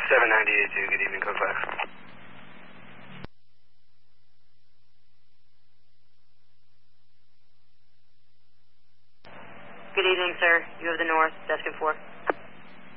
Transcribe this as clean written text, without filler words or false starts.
7982, good evening, code 5. Good evening, sir. You have the north, desk in 4.